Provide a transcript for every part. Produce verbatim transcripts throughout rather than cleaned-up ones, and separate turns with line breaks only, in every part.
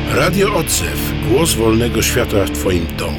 Radio Odzew. Głos wolnego świata w Twoim domu.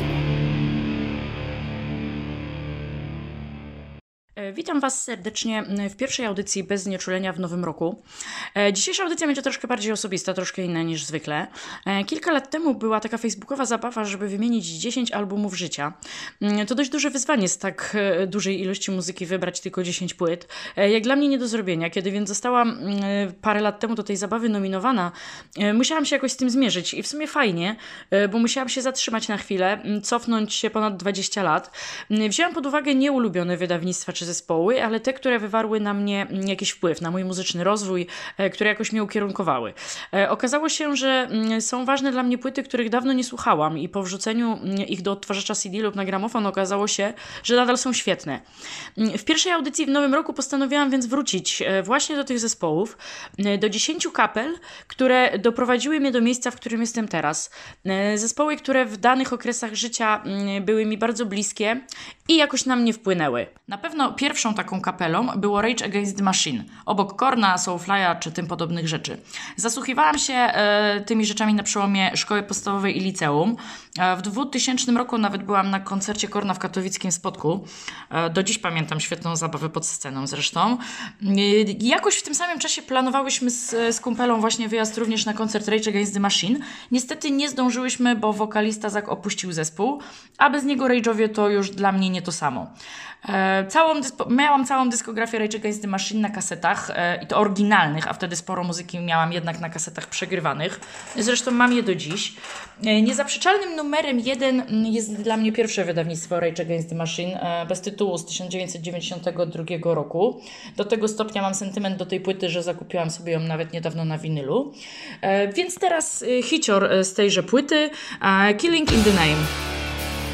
Witam Was serdecznie w pierwszej audycji Bez Znieczulenia w nowym roku. Dzisiejsza audycja będzie troszkę bardziej osobista, troszkę inna niż zwykle. Kilka lat temu była taka facebookowa zabawa, żeby wymienić dziesięć albumów życia. To dość duże wyzwanie z tak dużej ilości muzyki wybrać tylko dziesięć płyt. Jak dla mnie nie do zrobienia. Kiedy więc zostałam parę lat temu do tej zabawy nominowana, musiałam się jakoś z tym zmierzyć i w sumie fajnie, bo musiałam się zatrzymać na chwilę, cofnąć się ponad dwadzieścia lat. Wzięłam pod uwagę nieulubione wydawnictwa czy zespoły, ale te, które wywarły na mnie jakiś wpływ, na mój muzyczny rozwój, które jakoś mnie ukierunkowały. Okazało się, że są ważne dla mnie płyty, których dawno nie słuchałam i po wrzuceniu ich do odtwarzacza C D lub na gramofon okazało się, że nadal są świetne. W pierwszej audycji w nowym roku postanowiłam więc wrócić właśnie do tych zespołów, do dziesięciu kapel, które doprowadziły mnie do miejsca, w którym jestem teraz. Zespoły, które w danych okresach życia były mi bardzo bliskie i jakoś na mnie wpłynęły. Na pewno pierwszą taką kapelą było Rage Against the Machine, obok Korna, Soulfly'a czy tym podobnych rzeczy. Zasłuchiwałam się e, tymi rzeczami na przełomie szkoły podstawowej i liceum. E, w dwutysięcznym roku nawet byłam na koncercie Korna w katowickim Spodku. E, do dziś pamiętam świetną zabawę pod sceną zresztą. E, jakoś w tym samym czasie planowałyśmy z, z kumpelą właśnie wyjazd również na koncert Rage Against the Machine. Niestety nie zdążyłyśmy, bo wokalista Zak opuścił zespół, a bez niego Rage'owie to już dla mnie nie to samo. E, całą dyspo- miałam całą dyskografię Rage Against the Machine na kasetach e, i to oryginalnych, a wtedy sporo muzyki miałam jednak na kasetach przegrywanych. Zresztą mam je do dziś. E, niezaprzeczalnym numerem jeden jest dla mnie pierwsze wydawnictwo Rage Against the Machine, e, bez tytułu z tysiąc dziewięćset dziewięćdziesiątego drugiego roku. Do tego stopnia mam sentyment do tej płyty, że zakupiłam sobie ją nawet niedawno na winylu. E, więc teraz e, hicior z tejże płyty, e, Killing in the Name.